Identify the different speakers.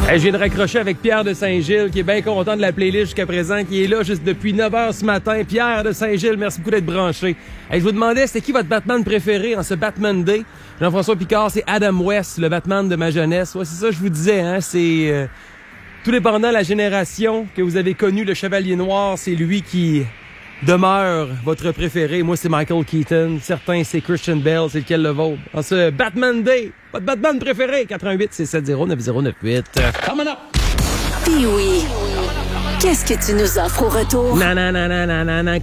Speaker 1: Hey, je viens de raccrocher avec Pierre de Saint-Gilles, qui est bien content de la playlist jusqu'à présent, qui est là juste depuis 9h ce matin. Pierre de Saint-Gilles, merci beaucoup d'être branché. Hey, je vous demandais, c'était qui votre Batman préféré en ce Batman Day? Jean-François Picard, c'est Adam West, le Batman de ma jeunesse. Ouais, c'est ça, je vous disais, hein, c'est... tout dépendant de la génération que vous avez connue, le Chevalier Noir, c'est lui qui demeure votre préféré. Moi, c'est Michael Keaton. Certains, c'est Christian Bale. C'est lequel le vôtre? En ce Batman Day, votre Batman préféré, 88-670-9098. Coming up!
Speaker 2: Pee-wee, qu'est-ce que tu nous offres au retour?
Speaker 1: Non,